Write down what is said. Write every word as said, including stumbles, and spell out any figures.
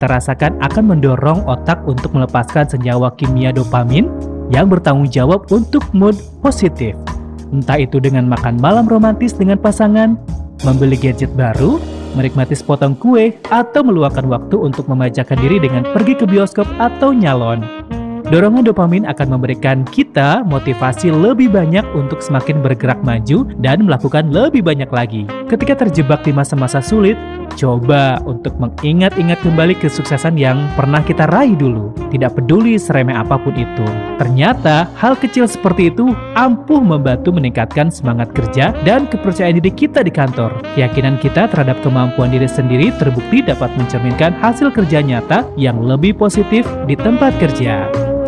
kita rasakan akan mendorong otak untuk melepaskan senyawa kimia dopamin yang bertanggung jawab untuk mood positif. Entah itu dengan makan malam romantis dengan pasangan, membeli gadget baru, menikmati sepotong kue, atau meluangkan waktu untuk memanjakan diri dengan pergi ke bioskop atau nyalon. Dorongan dopamin akan memberikan kita motivasi lebih banyak untuk semakin bergerak maju dan melakukan lebih banyak lagi. Ketika terjebak di masa-masa sulit, coba untuk mengingat-ingat kembali kesuksesan yang pernah kita raih dulu. Tidak peduli seremeh apapun itu. Ternyata hal kecil seperti itu ampuh membantu meningkatkan semangat kerja dan kepercayaan diri kita di kantor. Keyakinan kita terhadap kemampuan diri sendiri terbukti dapat mencerminkan hasil kerja nyata yang lebih positif di tempat kerja.